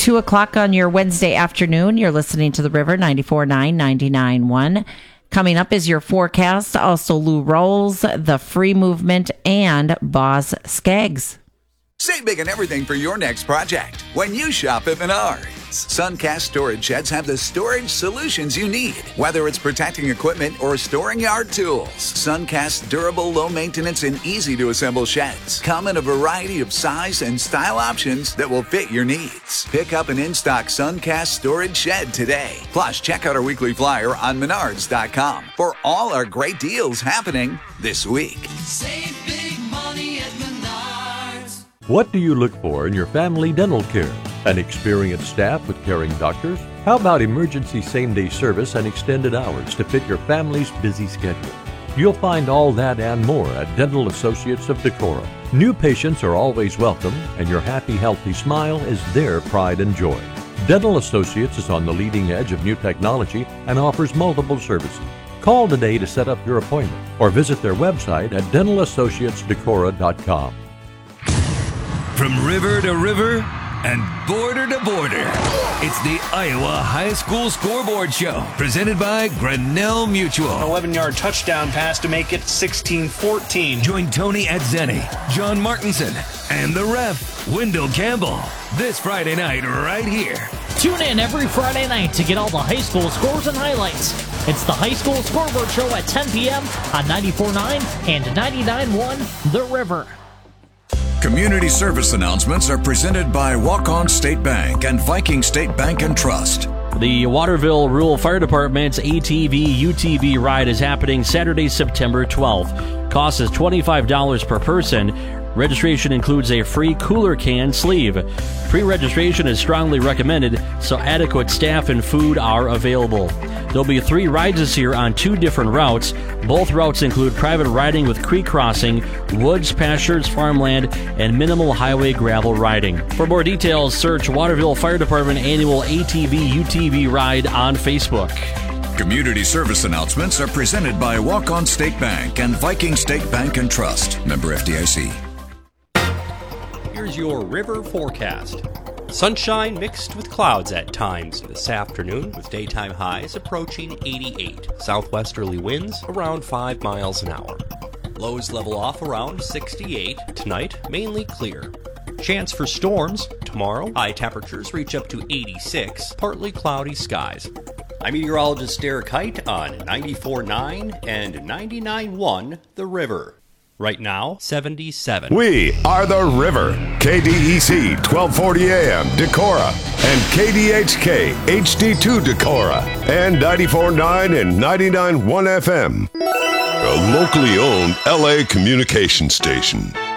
2 o'clock on your Wednesday afternoon. You're listening to The River 94.9, 99.1. Coming up is your forecast. Also, Lou Rolls, The Free Movement, and Boz Skaggs. Save big on everything for your next project when you shop at Menards. Suncast storage sheds have the storage solutions you need, whether it's protecting equipment or storing yard tools. Suncast's durable, low-maintenance, and easy-to-assemble sheds come in a variety of size and style options that will fit your needs. Pick up an in-stock Suncast storage shed today. Plus, check out our weekly flyer on Menards.com for all our great deals happening this week. Save big money at Menards. What do you look for in your family dental care? An experienced staff with caring doctors? How about emergency same-day service and extended hours to fit your family's busy schedule? You'll find all that and more at Dental Associates of Decorah. New patients are always welcome, and your happy, healthy smile is their pride and joy. Dental Associates is on the leading edge of new technology and offers multiple services. Call today to set up your appointment or visit their website at DentalAssociatesDecorah.com. From river to river and border to border, it's the Iowa High School Scoreboard Show, presented by Grinnell Mutual. An 11-yard touchdown pass to make it 16-14. Join Tony Adzeni, John Martinson, and the ref, Wendell Campbell, this Friday night right here. Tune in every Friday night to get all the high school scores and highlights. It's the High School Scoreboard Show at 10 p.m. on 94.9 and 99.1 The River. Community service announcements are presented by Walk-On State Bank and Viking State Bank and Trust. The Waterville Rural Fire Department's ATV-UTV ride is happening Saturday, September 12th. Cost is $25 per person. Registration includes a free cooler can sleeve. Pre-registration is strongly recommended, so adequate staff and food are available. There'll be 3 rides this year on 2 different routes. Both routes include private riding with creek crossing, woods, pastures, farmland, and minimal highway gravel riding. For more details, search Waterville Fire Department Annual ATV-UTV Ride on Facebook. Community service announcements are presented by Walk-On State Bank and Viking State Bank and Trust. Member FDIC. Here's your river forecast. Sunshine mixed with clouds at times this afternoon, with daytime highs approaching 88. Southwesterly winds around 5 miles an hour. Lows level off around 68. Tonight, mainly clear. Chance for storms tomorrow. High temperatures reach up to 86. Partly cloudy skies. I'm meteorologist Derek Height on 94.9 and 99.1 The River. Right now, 77. We are The River. KDEC 1240 AM Decorah and KDHK HD2 Decorah and 94.9 and 99.1 FM. A locally owned LA communication station.